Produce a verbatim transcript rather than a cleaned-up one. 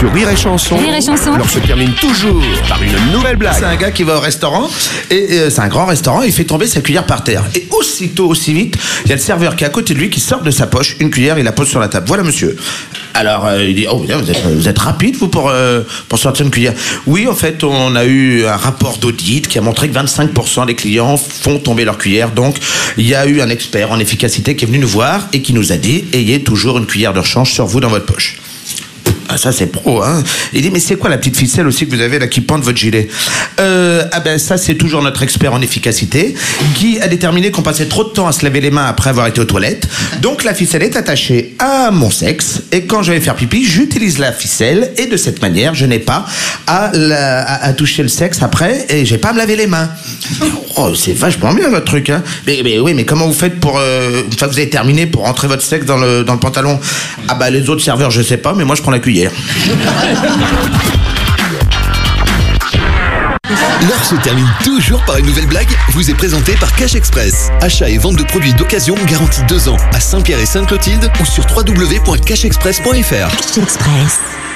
Sur Rire et Chanson, Rire et Chanson. l'heure se termine toujours par une nouvelle blague. C'est un gars qui va au restaurant, et euh, c'est un grand restaurant, il fait tomber sa cuillère par terre. Et aussitôt, aussi vite, il y a le serveur qui est à côté de lui, qui sort de sa poche une cuillère, il la pose sur la table. Voilà, monsieur. Alors, euh, il dit, oh, vous êtes, vous êtes rapide, vous, pour, euh, pour sortir une cuillère. Oui, en fait, on a eu un rapport d'audit qui a montré que vingt-cinq pour cent des clients font tomber leur cuillère. Donc, il y a eu un expert en efficacité qui est venu nous voir et qui nous a dit, ayez toujours une cuillère de rechange sur vous dans votre poche. Ah, ça c'est pro, hein. Il dit, mais c'est quoi la petite ficelle aussi que vous avez là qui pend de votre gilet? euh, Ah ben ça c'est toujours notre expert en efficacité qui a déterminé qu'on passait trop de temps à se laver les mains après avoir été aux toilettes. Donc la ficelle est attachée à mon sexe et quand je vais faire pipi, j'utilise la ficelle et de cette manière, je n'ai pas à, la, à, à toucher le sexe après et j'ai pas à me laver les mains. Oh, c'est vachement bien votre truc, hein. Mais, mais oui, mais comment vous faites pour euh, une fois que vous avez terminé pour rentrer votre sexe dans le, dans le pantalon? Ah bah les autres serveurs je sais pas, mais moi je prends la cuillère. L'heure se termine toujours par une nouvelle blague, vous est présentée par Cash Express. Achat et vente de produits d'occasion garantis deux ans à Saint-Pierre et Sainte-Clotilde ou sur w w w point cash express point f r. Cash Express.